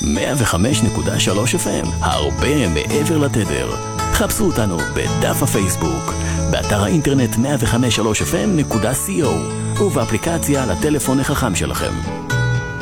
105.3 FM, הרבה מעבר לתדר. חפשו אותנו בדף הפייסבוק, באתר האינטרנט 105.3fm.co ובאפליקציה לטלפון החכם שלכם.